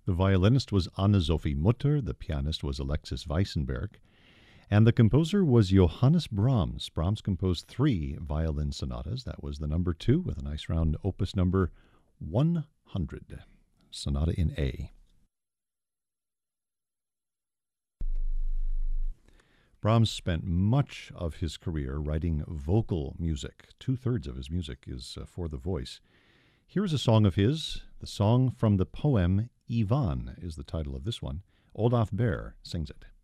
The violinist was Anne-Sophie Mutter, the pianist was Alexis Weissenberg, and the composer was Johannes Brahms. Brahms composed 3 violin sonatas. That was the number 2 with a nice round opus number 100, Sonata in A. Brahms spent much of his career writing vocal music. 2/3 of his music is for the voice. Here is a song of his. The song from the poem Ivan is the title of this one. Olaf Behr sings it.